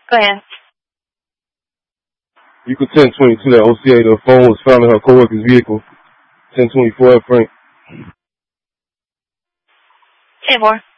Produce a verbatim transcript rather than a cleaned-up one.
Go ahead. You could ten twenty-two that O C A, the phone was found in her coworker's vehicle. ten twenty-four at Frank. Say more.